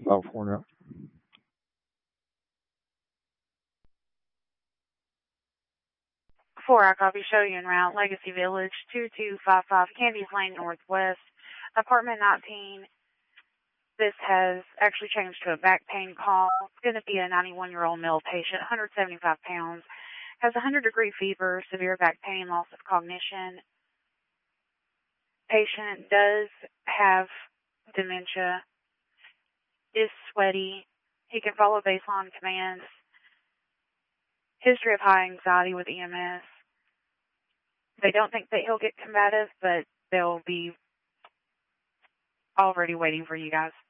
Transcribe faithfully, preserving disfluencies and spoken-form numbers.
California. Four, I copy, show you en route, Legacy Village, two two five five, Candies Lane Northwest, apartment nineteen. This has actually changed to a back pain call. It's going to be a ninety-one-year-old male patient, one hundred seventy-five pounds, has one hundred degree fever, severe back pain, loss of cognition. Patient does have dementia, is sweaty. He can follow baseline commands. History of high anxiety with E M S. They don't think that he'll get combative, but they'll be already waiting for you guys.